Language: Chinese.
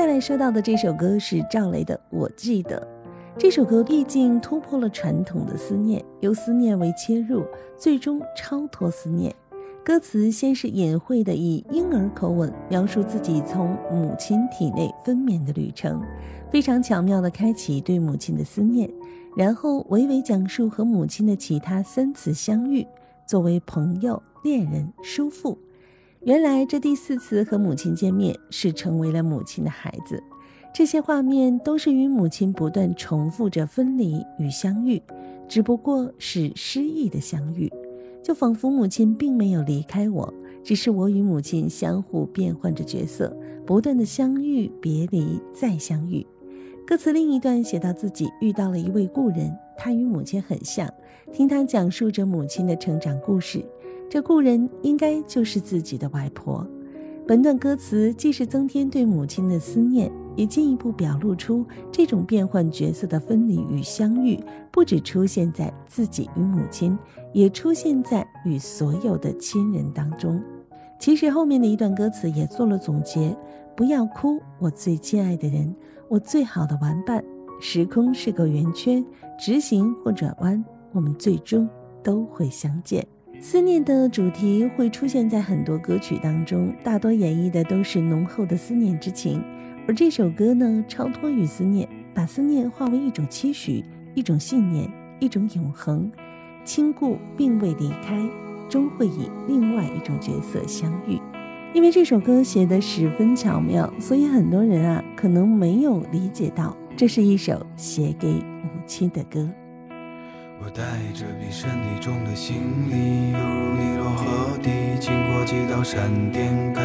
再来说到的这首歌是赵雷的《我记得》。这首歌毕竟突破了传统的思念，由思念为切入，最终超脱思念。歌词先是隐晦的以婴儿口吻描述自己从母亲体内分娩的旅程，非常巧妙地开启对母亲的思念，然后娓娓讲述和母亲的其他3次相遇，作为朋友、恋人、叔父。原来这第4次和母亲见面是成为了母亲的孩子，这些画面都是与母亲不断重复着分离与相遇，只不过是诗意的相遇，就仿佛母亲并没有离开我，只是我与母亲相互变换着角色，不断的相遇、别离、再相遇。歌词另一段写到自己遇到了一位故人，他与母亲很像，听他讲述着母亲的成长故事，这故人应该就是自己的外婆。本段歌词既是增添对母亲的思念，也进一步表露出这种变换角色的分离与相遇，不只出现在自己与母亲，也出现在与所有的亲人当中。其实后面的一段歌词也做了总结，不要哭，我最亲爱的人，我最好的玩伴，时空是个圆圈，直行或转弯，我们最终都会相见。思念的主题会出现在很多歌曲当中，大多演绎的都是浓厚的思念之情，而这首歌呢，超脱于思念，把思念化为一种期许，一种信念，一种永恒。亲故并未离开，终会以另外一种角色相遇。因为这首歌写得十分巧妙，所以很多人可能没有理解到这是一首写给母亲的歌。 我带着比身体重的行李，犹如尼罗河底，经过几道闪电。